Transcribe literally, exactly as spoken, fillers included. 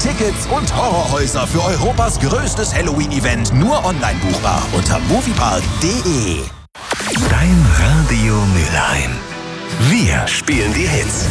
Tickets und Horrorhäuser für Europas größtes Halloween-Event nur online buchbar unter moviepark punkt de. Dein Radio Mülheim. Wir spielen die Hits.